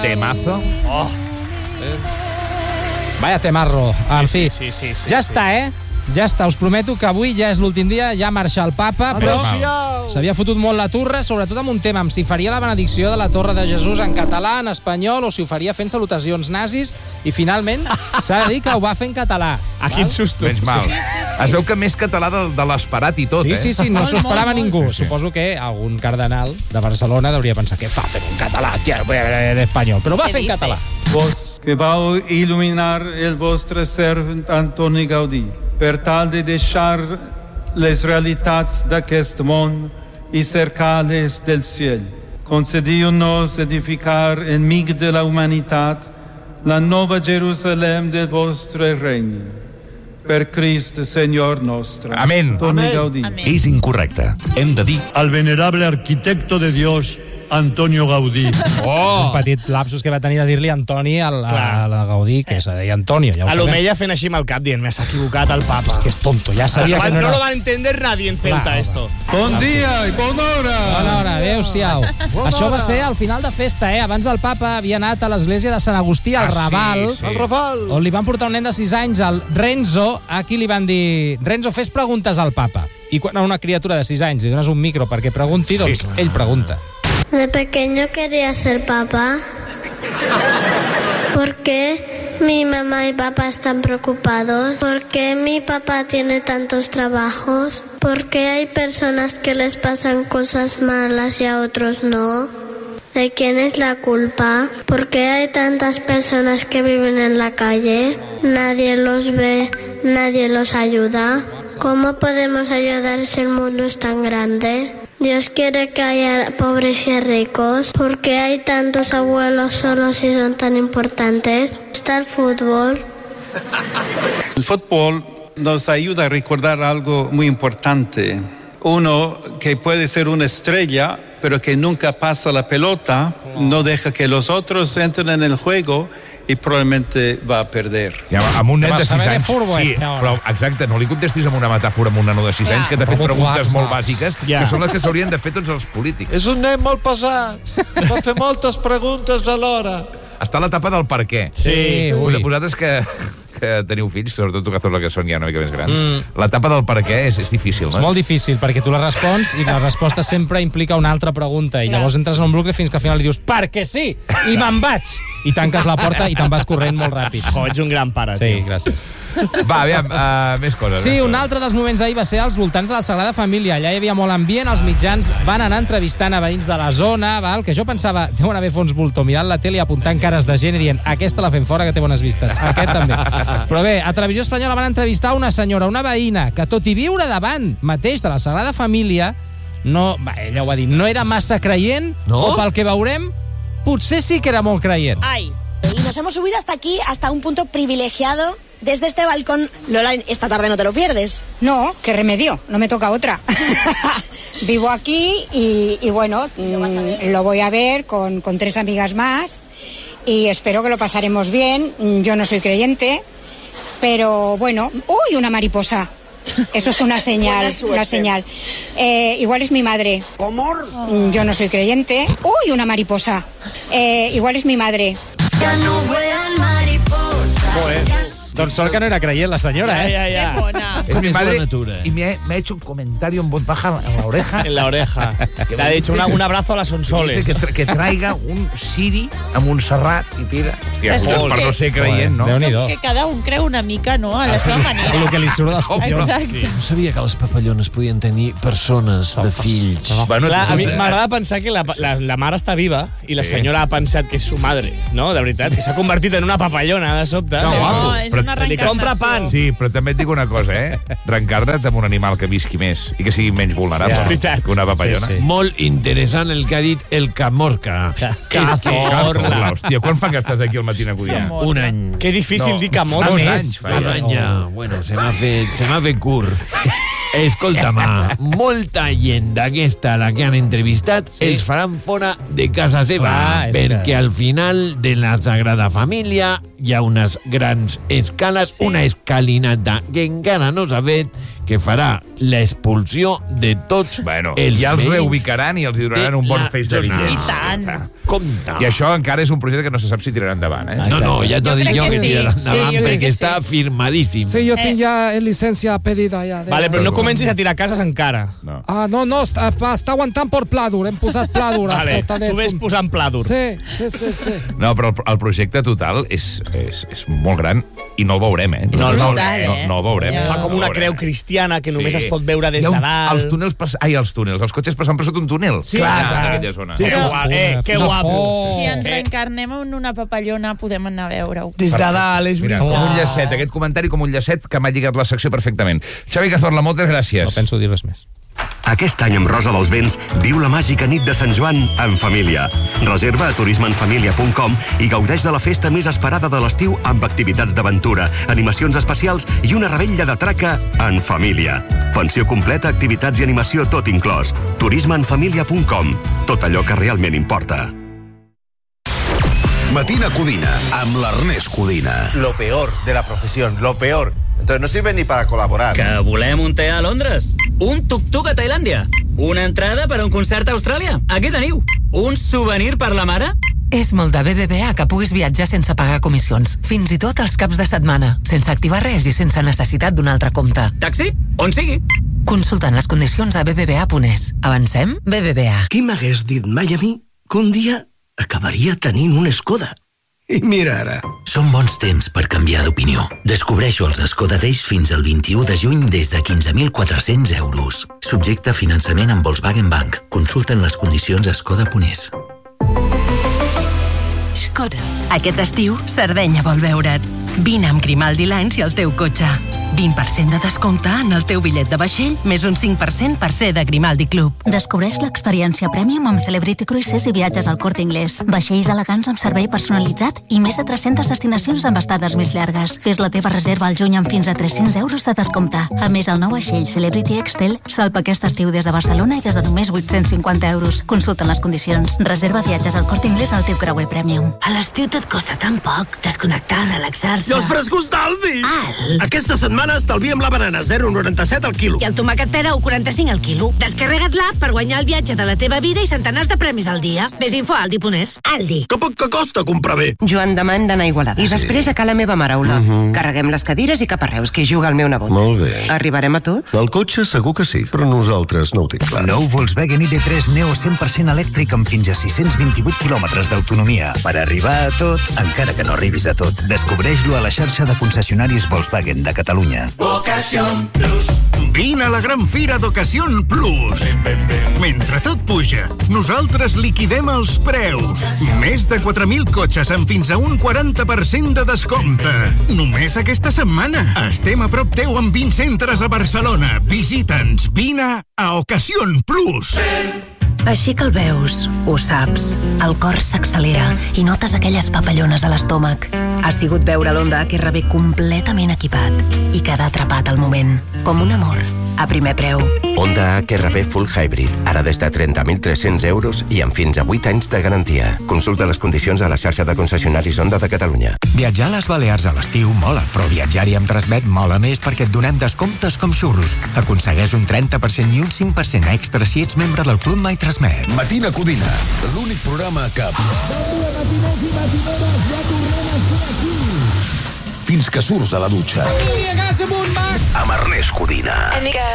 temazo. Vaya temarro. Sí. Ja està, Ja està, us prometo que avui ja és l'últim dia, ja marxa el papa, però s'havia fotut molt la turra, sobretot amb un tema, amb si faria la benedicció de la Torre de Jesús en català, en espanyol, o si ho faria fent salutacions nazis, i finalment s'ha de dir que ho va fer en català. Quin susto. Menys mal. Es veu que més català de l'esperat i tot, Sí, no s'ho esperava ningú. Suposo que algun cardenal de Barcelona hauria pensat què fa fer en català, en espanyol, però va fer en català. Vos que vau il·luminar el vostre servent Antoni Gaudí per tal de deixar les realitats d'aquest món i cercar-les del ciel. Concediu-nos edificar enmig de la humanitat la nova Jerusalem del vostre regne. Per Crist, Senyor nostre. Amén. Antoni Gaudí. És incorrecte. Hem de dir al venerable arquitecto de Dios, Antonio Gaudí. Un petit lapsus que va tenir de dir-li Antoni a Gaudí, que se deia Antonio. Ja a l'Omeia fent així amb el cap, dient, s'ha equivocat el papa. És que és tonto, ja sabia que no era... No lo va a entender nadie en Ceuta, esto. Bon dia i bona hora! Bona hora, adéu-siau. Això va ser al final de festa, Abans el papa havia anat a l'església de Sant Agustí, al Raval, on li van portar un nen de 6 anys, el Renzo. Aquí li van dir, Renzo, fes preguntes al papa. I quan a una criatura de 6 anys li dones un micro perquè pregunti, doncs ell pregunta. De pequeño quería ser papá. ¿Por qué mi mamá y papá están preocupados? ¿Por qué mi papá tiene tantos trabajos? ¿Por qué hay personas que les pasan cosas malas y a otros no? ¿De quién es la culpa? ¿Por qué hay tantas personas que viven en la calle? Nadie los ve, nadie los ayuda. ¿Cómo podemos ayudar si el mundo es tan grande? Dios quiere que haya pobres y ricos. ¿Por qué hay tantos abuelos solos y son tan importantes? ¿Está el fútbol? El fútbol nos ayuda a recordar algo muy importante. Uno que puede ser una estrella, pero que nunca pasa la pelota, no deja que los otros entren en el juego i probablement va a perder. Ja, amb un nen de 6 anys... Sí, però exacte, no li contestis amb una metàfora amb un nano de 6 anys que t'ha fet preguntes molt bàsiques, que són les que s'haurien de fer tots els polítics. És un nen molt pesat, va fer moltes preguntes alhora. Està a l'etapa del per què. Sí, vosaltres que teniu fills, que sobretot tu, Cazorla, que són ja una mica més grans, l'etapa del per què és difícil, no? És molt difícil, perquè tu la respons i la resposta sempre implica una altra pregunta, i llavors entres en un bucle fins que al final li dius perquè sí, i me'n vaig! I tanques la porta i te'n vas corrent molt ràpid. Ets un gran pare, tio. Sí, gràcies. Va, aviam, més coses. Sí, un altre dels moments ahir va ser als voltants de la Sagrada Família. Allà hi havia molt ambient, els mitjans van anar entrevistant a veïns de la zona, que jo pensava, deuen haver fons voltor, mirant la tele i apuntant cares de gent i dient, aquesta la fem fora, que té bones vistes. Aquest també. Però bé, a Televisió Espanyola van entrevistar una senyora, una veïna, que tot i viure davant mateix de la Sagrada Família, ella ho va dir, no era massa creient, o pel que veurem, potser sí que era molt creient. Ay, y nos hemos subido hasta aquí, hasta un punto privilegiado. Desde este balcón, Lola, esta tarde no te lo pierdes. No, qué remedio, no me toca otra. Vivo aquí y bueno, lo voy a ver con 3 amigas más y espero que lo pasaremos bien. Yo no soy creyente, pero bueno, ¡uy, una mariposa! Eso es una señal, una señal. Igual es mi madre. ¿Cómo? Yo no soy creyente. ¡Uy, una mariposa! Igual es mi madre. Ya no vuelan mariposas. Doncs sort que no era creient la senyora, Ja. Es mi madre y me ha hecho un comentario en voz baja en la oreja. En la oreja. Te ha dicho un abrazo a la Sonsoles. Que traiga un Siri a Montserrat i pida. Hòstia, doncs per no ser creient, no? Que cada un creu una mica, no?, a la seva manera. El que li surt dels collons. Exacte. No sabia que les papallones podien tenir persones de fills. Clar, a mi m'agrada pensar que la mare està viva i la senyora ha pensat que és su madre, no? De veritat, que s'ha convertit en una papallona de sobte. No, és una Li compra pan. Sí, però també et dic una cosa, reencarna't amb un animal que visqui més i que sigui menys vulnerable que una papallona. Molt interessant el que ha dit el Camorca. Cazorla. Hòstia, quan fa que estàs aquí al matí acudint? Un any. Que difícil dir Camorca. Fa 2 anys. Un any ja. Bueno, se m'ha fet curt. Escolta'm, molta gent d'aquesta, la que han entrevistat, els faran fora de casa seva, perquè al final de la Sagrada Família hi ha unes grans escales, una escalinata que encara no s'ha fet, que farà l'expulsió de tots els ja els reubicaran i els donaran un bon feix de I tant. descompte. I això encara és un projecte que no se sap si tirarà endavant, No, ja t'ho dic jo que tirarà endavant, perquè està firmadíssim. Sí, jo tinc ja llicència pedida ja. Vale, però no comencis a tirar cases encara. No, està aguantant per Pladur, hem posat Pladur a sota de... Tu ves posant Pladur. Sí. No, però el projecte total és molt gran i no el veurem, No el veurem. Fa com una creu cristiana que només es pot veure des de dalt. Els túnels, els cotxes passant per sota un túnel. Sí, clar. Que guapo. Si ens reencarnem en una papallona, podem anar a veure-ho. Des de dalt, és veritat. Com un llacet, aquest comentari com un llacet que m'ha lligat la secció perfectament. Xavi Cazorla, moltes gràcies. No penso dir res més. Aquest any amb Rosa dels Vents viu la màgica nit de Sant Joan en família. Reserva a turismeenfamilia.com i gaudeix de la festa més esperada de l'estiu amb activitats d'aventura, animacions especials i una revetlla de traca en família. Pensió completa, activitats i animació tot inclòs. turismeenfamilia.com. Tot allò que realment importa. Matina Codina, amb l'Ernest Codina. Lo peor de la profesión, lo peor. Entonces no sirve ni para colaborar. Que volem un té a Londres, un tuk-tuk a Tailàndia, una entrada per a un concert a Austràlia. Aquí teniu. Un souvenir per la mare? És molt de BBVA que puguis viatjar sense pagar comissions, fins i tot els caps de setmana, sense activar res i sense necessitat d'un altre compte. Taxi? On sigui. Consultant les condicions a bbva.es. Avancem? BBVA. Qui m'hagués dit mai a mi que un dia acabaria tenint un Skoda? I mira ara. Són bons temps per canviar d'opinió. Descobreixo els Skoda Days fins al 21 de juny des de 15.400 euros. Subjecte a finançament amb Volkswagen Bank. Consulten les condicions a skoda.es. Skoda. Aquest estiu, Sardenya vol veure't. Vine amb Grimaldi Lines i el teu cotxe. 20% de descompte en el teu bitllet de vaixell, més un 5% per ser de Grimaldi Club. Descobreix l'experiència Premium amb Celebrity Cruises i viatges al Corte Inglés. Vaixells elegants amb servei personalitzat i més de 300 destinacions amb estades més llargues. Fes la teva reserva al juny amb fins a 300 euros de descompte. A més, el nou vaixell Celebrity Excel salpa aquest estiu des de Barcelona i des de només 850 euros. Consulta les condicions. Reserva viatges al Corte Inglés al teu creuer Premium. A l'estiu tot costa tan poc. Desconnectar, relaxar-se. I els frescos d'Aldi! Aquesta setmana estalviem la banana 0,97 al quilo. I el tomàquet pera 1,45 al quilo. Descarrega't l'app per guanyar el viatge de la teva vida i centenars de premis al dia. Més info a Aldi.es. Aldi. Que poc que costa comprar bé. Joan demà hem d'anar a Igualada. I després a la meva mare, Olot. Carreguem les cadires i cap a Reus, que hi juga el meu nebot. Molt bé. Arribarem a tot? El cotxe segur que sí, però nosaltres no ho tinc clar. Nou Volkswagen ID3 Neo 100% elèctric amb fins a 628 quilòmetres d'autonomia. Per arribar a tot, encara que no arribis a tot, descobreix-lo a la xarxa de concessionaris Volkswagen de Catalunya. Ocasión Plus. Vine a la gran fira d'Ocasión Plus. Mentre tot puja, nosaltres liquidem els preus. Més de 4.000 cotxes amb fins a un 40% de descompte. Només aquesta setmana. Estem a prop teu amb 20 centres a Barcelona. Visita'ns. Vine a Ocasión Plus. Així que el veus, ho saps, el cor s'accelera i notes aquelles papallones a l'estómac. Ha sigut veure l'Honda HR-V completament equipat i quedar atrapat al moment, com un amor, a primer preu. Honda HR-V Full Hybrid, ara des de 30.300 euros i amb fins a 8 anys de garantia. Consulta les condicions a la xarxa de concessionaris Honda de Catalunya. Viatjar a les Balears a l'estiu mola, però viatjar-hi amb Transmet mola més perquè et donem descomptes com xurros. Aconsegueix un 30% i un 5% extra si ets membre del Club My Transmet. Matina Codina, l'únic programa que... Fins que surts a la dutxa. Amb Amb Ernest Codina.